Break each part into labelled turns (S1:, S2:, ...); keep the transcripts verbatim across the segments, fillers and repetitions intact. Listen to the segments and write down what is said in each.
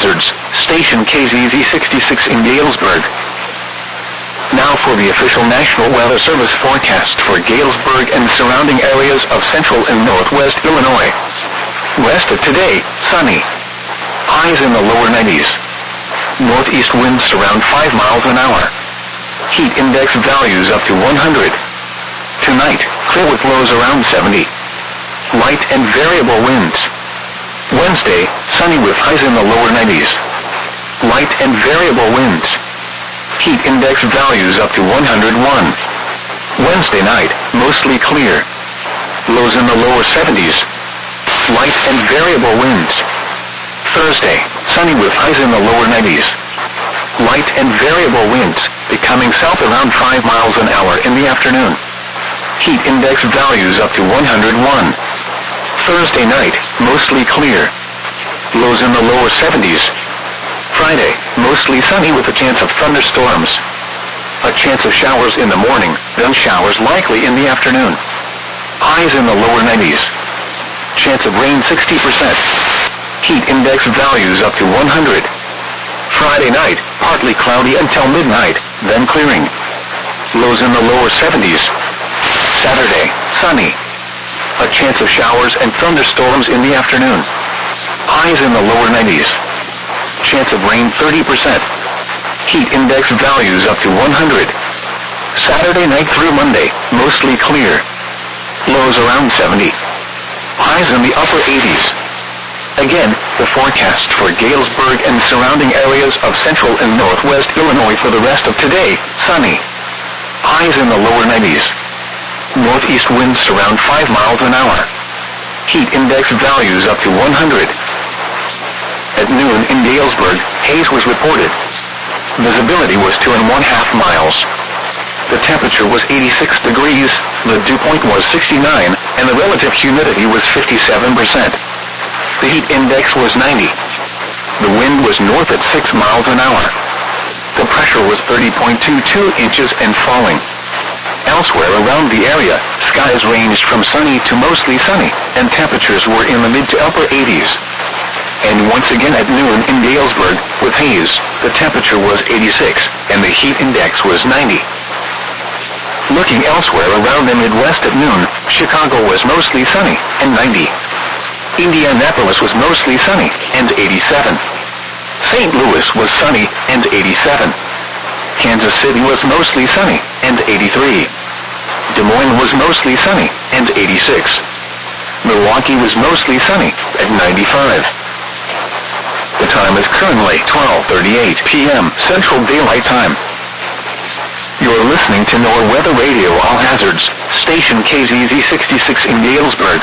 S1: hazards, station K Z Z sixty-six in Galesburg. Now for the official National Weather Service forecast for Galesburg and surrounding areas of central and northwest Illinois. Rest of today, sunny. Highs in the lower nineties. Northeast winds around five miles an hour. Heat index values up to one hundred. Tonight, clear with lows around seventy. Light and variable winds. Wednesday, sunny with highs in the lower nineties. Light and variable winds. Heat index values up to one hundred one. Wednesday night, mostly clear. Lows in the lower seventies. Light and variable winds. Thursday, sunny with highs in the lower nineties. Light and variable winds, becoming south around five miles an hour in the afternoon. Heat index values up to one hundred one. Thursday night, mostly clear. Lows in the lower seventies. Friday, mostly sunny with a chance of thunderstorms. A chance of showers in the morning, then showers likely in the afternoon. Highs in the lower nineties. Chance of rain sixty percent. Heat index values up to one hundred. Friday night, partly cloudy until midnight, then clearing. Lows in the lower seventies. Saturday, sunny. A chance of showers and thunderstorms in the afternoon. Highs in the lower nineties. Chance of rain thirty percent. Heat index values up to one hundred. Saturday night through Monday, mostly clear. Lows around seventy. Highs in the upper eighties. Again, the forecast for Galesburg and surrounding areas of central and northwest Illinois for the rest of today, sunny. Highs in the lower nineties. Northeast winds around five miles an hour. Heat index values up to one hundred. At noon in Galesburg, haze was reported. Visibility was two and one half miles. The temperature was eighty-six degrees, the dew point was sixty-nine, and the relative humidity was fifty-seven percent. The heat index was ninety. The wind was north at six miles an hour. The pressure was thirty point two two inches and falling. Elsewhere around the area, skies ranged from sunny to mostly sunny, and temperatures were in the mid to upper eighties. And once again at noon in Galesburg, with haze, the temperature was eighty-six, and the heat index was ninety. Looking elsewhere around the Midwest at noon, Chicago was mostly sunny, and ninety. Indianapolis was mostly sunny, and eighty-seven. Saint Louis was sunny, and eighty-seven. Kansas City was mostly sunny, and eighty-three. Des Moines was mostly sunny, and eighty-six. Milwaukee was mostly sunny, at ninety-five. The time is currently twelve thirty-eight p m Central Daylight Time. You're listening to NOAA Weather Radio All Hazards, station K Z Z sixty-six in Galesburg.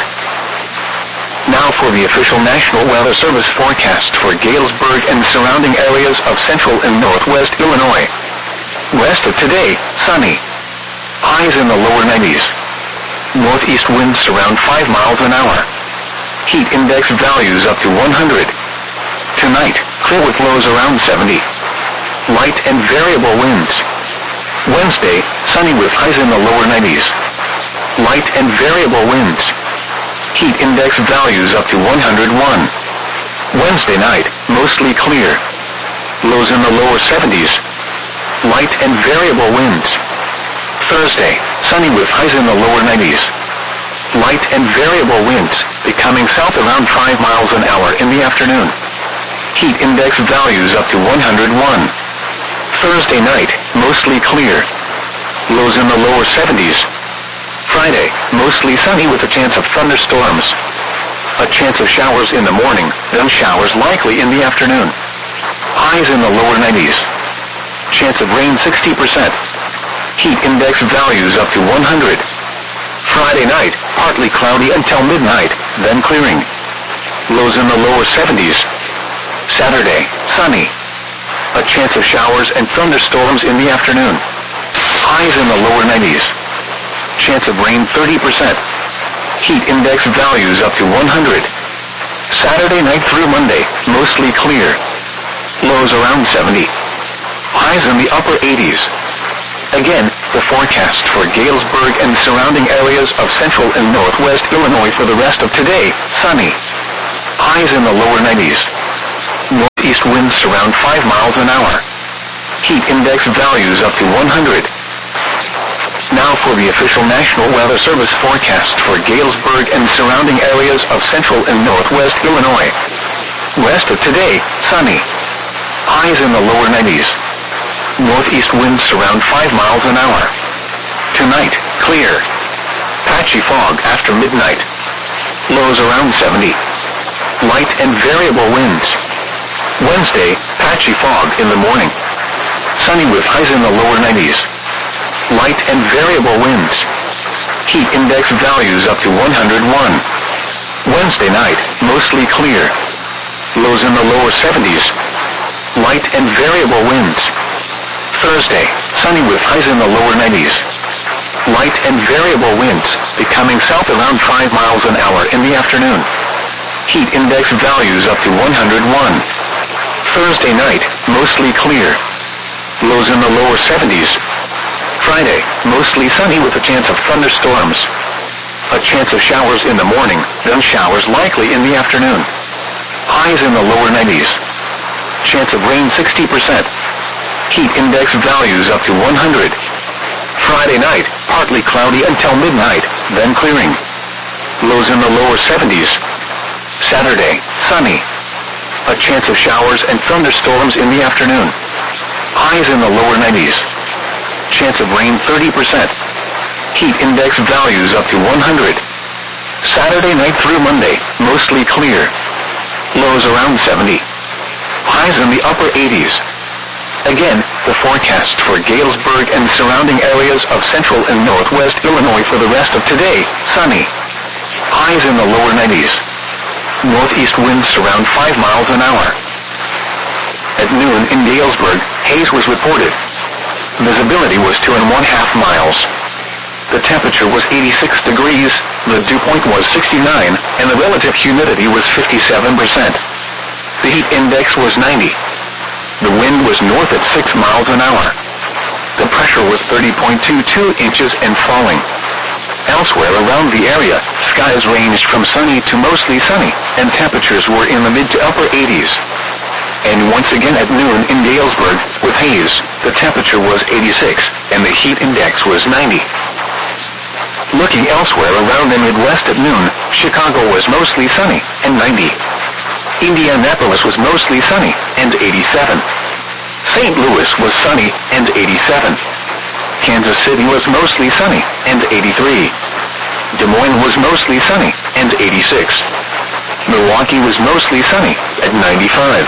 S1: Now for the official National Weather Service forecast for Galesburg and surrounding areas of central and northwest Illinois. Rest of today, sunny. Highs in the lower nineties. Northeast winds around five miles an hour. Heat index values up to one hundred. Tonight, clear with lows around seventy. Light and variable winds. Wednesday, sunny with highs in the lower nineties. Light and variable winds. Heat index values up to one hundred one. Wednesday night, mostly clear. Lows in the lower seventies. Light and variable winds. Thursday, sunny with highs in the lower nineties. Light and variable winds, becoming south around five miles an hour in the afternoon. Heat index values up to one hundred one. Thursday night, mostly clear. Lows in the lower seventies. Friday, mostly sunny with a chance of thunderstorms. A chance of showers in the morning, then showers likely in the afternoon. Highs in the lower nineties. Chance of rain sixty percent. Heat index values up to one hundred. Friday night, partly cloudy until midnight, then clearing. Lows in the lower seventies. Saturday, sunny. A chance of showers and thunderstorms in the afternoon. Highs in the lower nineties. Chance of rain thirty percent. Heat index values up to one hundred. Saturday night through Monday, mostly clear. Lows around seventy. Highs in the upper eighties. Again, the forecast for Galesburg and surrounding areas of central and northwest Illinois for the rest of today, sunny. Highs in the lower nineties. Northeast wind winds around five miles an hour. Heat index values up to one hundred. Now for the official National Weather Service forecast for Galesburg and surrounding areas of central and northwest Illinois. West of today, sunny. Highs in the lower nineties. Northeast winds around five miles an hour. Tonight, clear. Patchy fog after midnight. Lows around seventy. Light and variable winds. Wednesday, patchy fog in the morning. Sunny with highs in the lower nineties. Light and variable winds. Heat index values up to one hundred one. Wednesday night, mostly clear. Lows in the lower seventies. Light and variable winds. Thursday, sunny with highs in the lower nineties. Light and variable winds, becoming south around five miles an hour in the afternoon. Heat index values up to one hundred one. Thursday night, mostly clear. Lows in the lower seventies. Friday, mostly sunny with a chance of thunderstorms. A chance of showers in the morning, then showers likely in the afternoon. Highs in the lower nineties. Chance of rain sixty percent. Heat index values up to one hundred. Friday night, partly cloudy until midnight, then clearing. Lows in the lower seventies. Saturday, sunny. A chance of showers and thunderstorms in the afternoon. Highs in the lower nineties. Chance of rain thirty percent. Heat index values up to one hundred. Saturday night through Monday, mostly clear. Lows around seventy. Highs in the upper eighties. Again, the forecast for Galesburg and surrounding areas of central and northwest Illinois for the rest of today, sunny. Highs in the lower nineties. Northeast winds around five miles an hour. At noon in Galesburg, haze was reported. Visibility was two and one half miles. The temperature was eighty-six degrees, the dew point was sixty-nine, and the relative humidity was fifty-seven percent. The heat index was ninety. The wind was north at six miles an hour. The pressure was thirty point two two inches and falling. Elsewhere around the area, skies ranged from sunny to mostly sunny, and temperatures were in the mid to upper eighties. And once again at noon in Galesburg, with haze, the temperature was eighty-six, and the heat index was ninety. Looking elsewhere around the Midwest at noon, Chicago was mostly sunny, and ninety. Indianapolis was mostly sunny, and eighty-seven. Saint Louis was sunny, and eighty-seven. Kansas City was mostly sunny, and eighty-three. Des Moines was mostly sunny, and eighty-six. Milwaukee was mostly sunny, at ninety-five.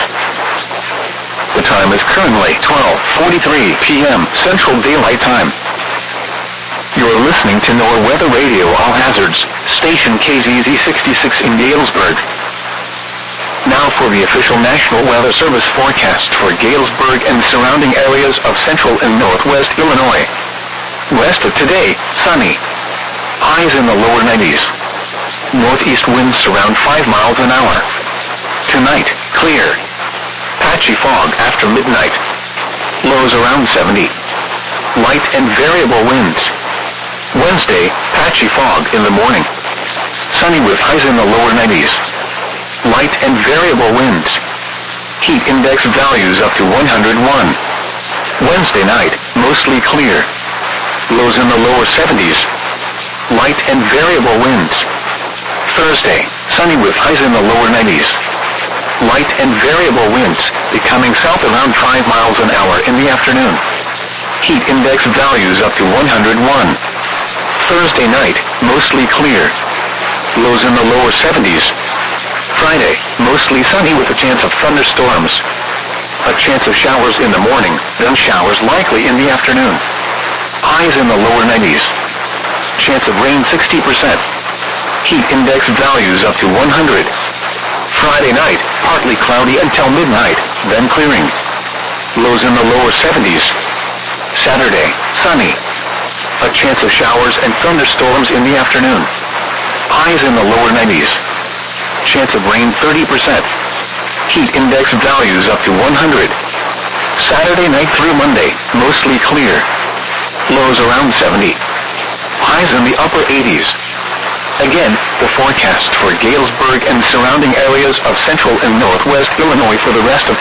S1: The time is currently twelve forty-three p m Central Daylight Time. You're listening to NOAA Weather Radio All Hazards, station K Z Z sixty-six in Galesburg. Now for the official National Weather Service forecast for Galesburg and surrounding areas of central and northwest Illinois. West of today, sunny. Highs in the lower nineties. Northeast winds around five miles an hour. Tonight, clear. Patchy fog after midnight. Lows around seventy. Light and variable winds. Wednesday, patchy fog in the morning. Sunny with highs in the lower nineties. Light and variable winds. Heat index values up to one hundred one. Wednesday night, mostly clear. Lows in the lower seventies. Light and variable winds. Thursday, sunny with highs in the lower nineties. Light and variable winds, becoming south around five miles an hour in the afternoon. Heat index values up to one hundred one. Thursday night, mostly clear. Lows in the lower seventies. Friday, mostly sunny with a chance of thunderstorms. A chance of showers in the morning, then showers likely in the afternoon. Highs in the lower nineties. Chance of rain sixty percent. Heat index values up to one hundred. Friday night, partly cloudy until midnight, then clearing. Lows in the lower seventies. Saturday, sunny. A chance of showers and thunderstorms in the afternoon. Highs in the lower nineties. Chance of rain thirty percent. Heat index values up to one hundred. Saturday night through Monday, mostly clear. Lows around seventy. Highs in the upper eighties. Again, the forecast for Galesburg and surrounding areas of central and northwest Illinois for the rest of